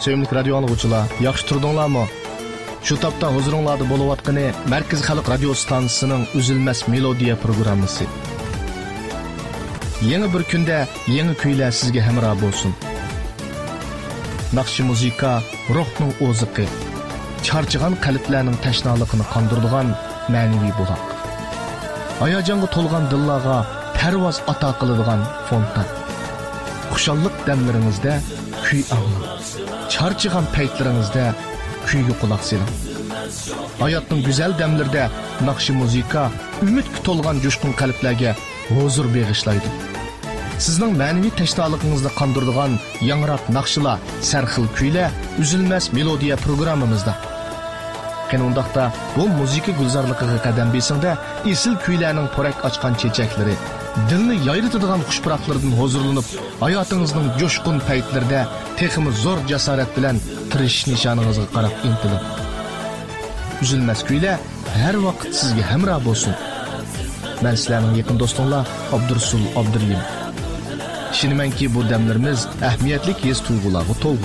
Sevimli radio anlıqçılar, yaxşı turdunlarmı? Şu tapda huzuringlarda bo'layotgani Markaz Xalq radio stansiyasining Uzilmas melodiya programmasi. Yangi bir kunda yangi kuylar sizga hamroh bo'lsin. Naqshi muzika ruhning o'ziqi, charchagan qalblarning tashnaligini qondiradigan ma'naviy buloq. Hayajonga to'lgan dillarga parvoz ato qiladigan fontan. Xushallik damlaringizda kuy anglang. Charchagan paytlaringizda kuyga quloq soling. Hayotning go'zal damlarida naqshi muzika umidga to'lgan jo'shqin qalblarga huzur bag'ishlaydi. Sizning ma'naviy tashnoligingizni qondiradigan yangroq naqshlar, sarxil kuylar Uzilmas melodiya programmamizda. Qanundaqda bu muzika gulzorligiga qadam besingda esil kuylarning porak ochgan chechaklari, dilni yayritadigan xushpuroqlardan huzurlanib, hayotingizning jo'shqin paytlarida texmi zo'r jasorat bilan tirishish nishoningizga qarab intilib. Uzilmas kuylar har vaqt sizga hamroh bo'lsin. Men sizlarning yaqin do'stinglar Abdursul Abduriyim. Ishonimanki bu damlarimiz ahamiyatli his tuyg'ularga to'lgan.